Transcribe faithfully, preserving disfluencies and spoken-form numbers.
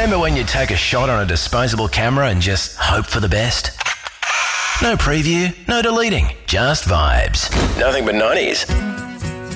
Remember when you take a shot on a disposable camera and just hope for the best? No preview, no deleting, just vibes. Nothing but nineties.